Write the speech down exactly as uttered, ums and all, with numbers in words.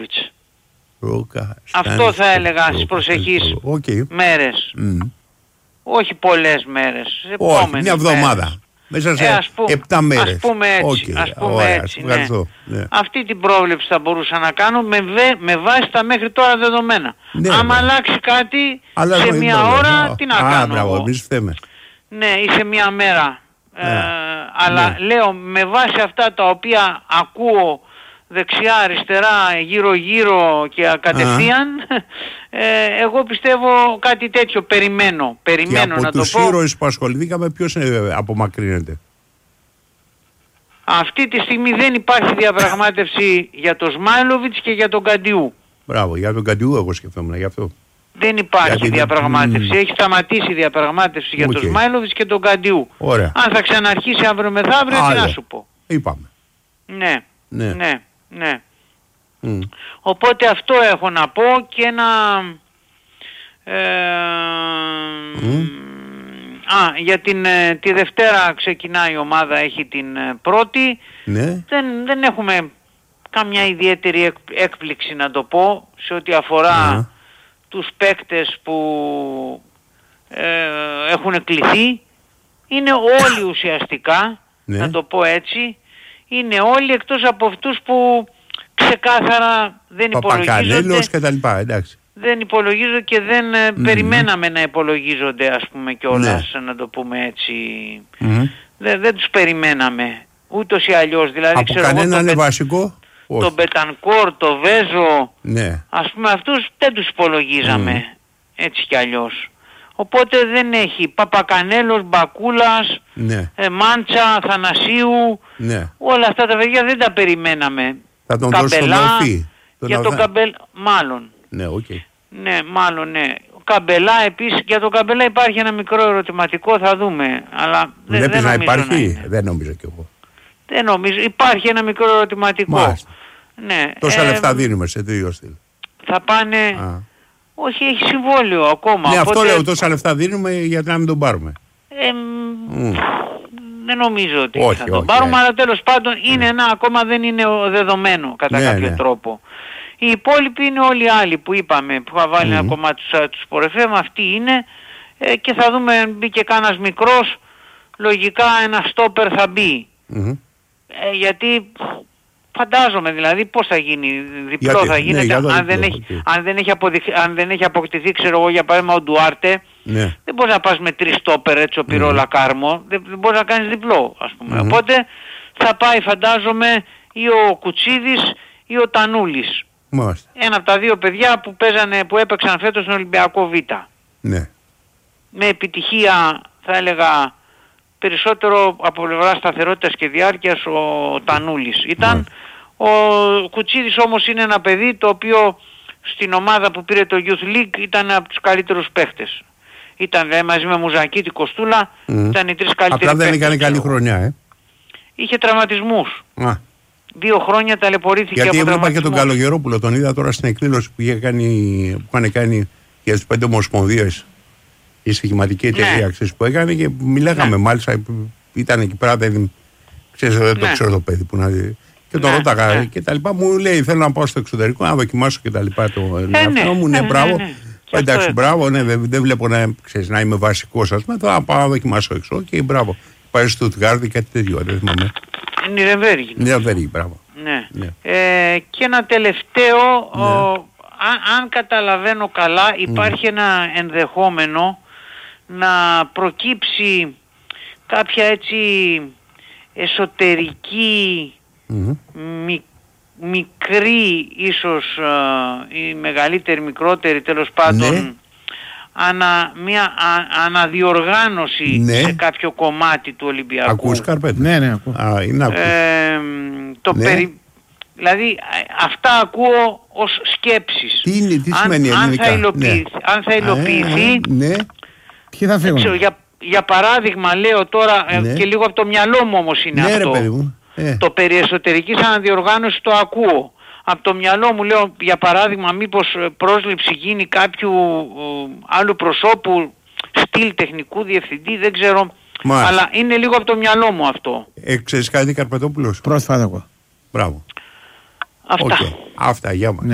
Μάιλοβιτς. Αυτό θα έλεγα στις προσεχείς okay. μέρες. Mm. Όχι πολλές μέρες. Όχι, μια εβδομάδα. Μέρες. Μέσα σε ε, ας που, επτά μέρες. Ας πούμε έτσι. Okay. Ας πούμε Ωραία, έτσι ναι. Ναι. Αυτή την πρόβλεψη θα μπορούσα να κάνω με, βε, με βάση τα μέχρι τώρα δεδομένα. Ναι, άμα ναι. αλλάξει κάτι Αλλά σε μια ώρα, oh. τι να Α, κάνω. Μπράβο, εμείς φταίμε. Ναι, ή σε μια μέρα. Ναι. Ε, αλλά ναι. λέω με βάση αυτά τα οποία ακούω δεξιά, αριστερά, γύρω-γύρω και κατευθείαν, ε, εγώ πιστεύω κάτι τέτοιο, περιμένω, περιμένω και να το πω. από τους ήρωες που ασχοληθήκαμε ποιος απομακρύνεται? Αυτή τη στιγμή δεν υπάρχει διαπραγμάτευση για τον Σμάιλοβιτς και για τον Καντιού. Μπράβο, για τον Καντιού εγώ σκεφτόμουν, γι' αυτό. Δεν υπάρχει Γιατί... διαπραγμάτευση, mm. έχει σταματήσει η διαπραγμάτευση για okay. τον Σμάιλοβιτς και τον Καντιού. Ωραία. Αν θα ξαναρχίσει αύριο μεθαύριο, τι να σου πω. Είπαμε. Ναι, ναι, ναι. ναι. Mm. Οπότε αυτό έχω να πω και ένα... Ε, mm. Α, για την, τη Δευτέρα ξεκινάει η ομάδα, έχει την πρώτη. Ναι. Δεν, δεν έχουμε καμιά ιδιαίτερη έκπληξη να το πω σε ό,τι αφορά mm. τους παίκτες που ε, έχουν κληθεί. Είναι όλοι ουσιαστικά, ναι. να το πω έτσι, είναι όλοι εκτός από αυτούς που ξεκάθαρα δεν υπολογίζονται. Και τα λοιπά, εντάξει. Δεν υπολογίζω και δεν mm-hmm. περιμέναμε να υπολογίζονται, ας πούμε, κιόλας, ναι. να το πούμε έτσι. Mm-hmm. Δεν, δεν τους περιμέναμε ούτως ή αλλιώς. Δηλαδή, από κανένα είναι βασικό. Το Μπετανκόρ, το Βέζο, ναι. ας πούμε αυτούς δεν τους υπολογίζαμε mm. έτσι κι αλλιώς. Οπότε δεν έχει Παπακανέλος, Μπακούλας, ναι. ε, Μάντσα, Θανασίου, ναι. όλα αυτά τα παιδιά δεν τα περιμέναμε. Θα τον Καμπελά, δώσει τον τον για τον Καμπελά, μάλλον. Ναι, okay. ναι, μάλλον ναι. Ο Καμπελά επίσης, για τον Καμπελά υπάρχει ένα μικρό ερωτηματικό, θα δούμε. Αλλά δεν, δεν, δεν να νομίζω υπάρχει, να δεν νομίζω κι εγώ. Δεν νομίζω, υπάρχει ένα μικρό ερωτηματικό. Ναι. Τόσα ε, λεφτά δίνουμε σε δύο στυλ. Θα πάνε... Α. Όχι, έχει συμβόλαιο ακόμα. Ναι, οπότε... αυτό λέω, τόσα λεφτά δίνουμε γιατί να μην τον πάρουμε. Ε, mm. Δεν νομίζω ότι όχι, θα τον όχι, πάρουμε, ναι. αλλά τέλος πάντων είναι ένα, ακόμα δεν είναι δεδομένο κατά ναι, κάποιο ναι. τρόπο. Οι υπόλοιποι είναι όλοι οι άλλοι που είπαμε, που θα βάλει mm. ένα κομμάτι του, του Σπορεφέμ, αυτοί είναι ε, και θα δούμε αν μπει και κάνας μικρός, λογικά ένα στόπερ θα μπει. Mm-hmm. Ε, γιατί φαντάζομαι δηλαδή πώς θα γίνει, διπλό γιατί, θα γίνεται, ναι, αν, διπλό, δεν έχει, okay. αν, δεν έχει αποδειχ, αν δεν έχει αποκτηθεί, ξέρω εγώ για παράδειγμα ο Ντουάρτε, ναι. δεν μπορείς να πας με τρεις στόπερ έτσι ο Πυρόλα mm. Κάρμο, δεν, δεν μπορείς να κάνεις διπλό ας πούμε. Mm. Οπότε θα πάει φαντάζομαι ή ο Κουτσίδης ή ο Τανούλης. Μάλιστα. Ένα από τα δύο παιδιά που, παίζανε, που έπαιξαν φέτος στον Ολυμπιακό Β. Ναι. Με επιτυχία θα έλεγα περισσότερο από πλευρά σταθερότητας και διάρκειας ο Τανούλης ήταν. Ναι. Ο Κουτσίδης όμως είναι ένα παιδί το οποίο στην ομάδα που πήρε το Youth League ήταν από τους καλύτερους παίχτες. Ήταν δηλαδή, μαζί με Μουζακίτη, Κοστούλα, mm. ήταν οι τρεις καλύτεροι. Απλά δεν έκανε καλή χρονιά, ε. Είχε τραυματισμούς. Α. Δύο χρόνια ταλαιπωρήθηκε γιατί από έβλεπα και τον Καλογερόπουλο, τον είδα τώρα στην εκδήλωση που είχε κάνει, που είχαν κάνει για τις πέντε ομοσπονδίες. Η στοιχηματική εταιρεία ναι. που έκανε και μιλάγαμε ναι. μάλιστα, ήταν εκεί πέρα, δεν, ξέρεις, δεν το ναι. ξέρω το παιδί που να δει. Και το ναι. ρώταγα ναι. και τα λοιπά, μου λέει θέλω να πάω στο εξωτερικό να δοκιμάσω και τα λοιπά το ε, αυτό ναι. μου, ναι, ναι μπράβο. Ναι, ναι. Εντάξει, μπράβο, ναι, δεν, δεν βλέπω να, ξέρεις, να είμαι βασικός, ας πούμε, θα πάω να δοκιμάσω έξω και μπράβο. Πάει στο Τουτγάρδι κάτι τέτοιο, δεν θυμάμαι. Νιρεμβέργη. Νιρεμβέργη, μπράβο. Ναι. ναι. Ε, και ένα τελευταίο, ναι. ο, αν, αν καταλαβαίνω καλά, υπάρχει mm. ένα ενδεχόμενο να προκύψει κάποια έτσι εσωτερική mm-hmm. μι, μικρή ίσως ή μεγαλύτερη, μικρότερη τέλος πάντων ναι. ανα, μια α, αναδιοργάνωση ναι. σε κάποιο κομμάτι του Ολυμπιακού. Ακούς Καρπέτη? Ναι, ναι, ακούω. Α, είναι ε, το ναι. περι... Δηλαδή αυτά ακούω ως σκέψεις. Τι είναι, τι αν, σημαίνει αν ελληνικά? Θα υλοποιηθεί, ναι. Αν θα υλοποιηθεί... Α, ναι. Ποιοι θα φύγουν? Ξέρω, για, για παράδειγμα λέω τώρα ναι. και λίγο από το μυαλό μου όμως είναι ναι, αυτό. Ρε, παιδί μου. Ε. Το περί εσωτερικής αναδιοργάνωσης το ακούω. Από το μυαλό μου λέω για παράδειγμα μήπως πρόσληψη γίνει κάποιου ε, άλλου προσώπου, στυλ τεχνικού διευθυντή, δεν ξέρω. Μάλιστα. Αλλά είναι λίγο από το μυαλό μου αυτό. Ε, ξέρεις κάτι Καρπετόπουλος? Πρόσφατα εγώ. Μπράβο. Αυτά. Okay. Αυτά, γεια μας.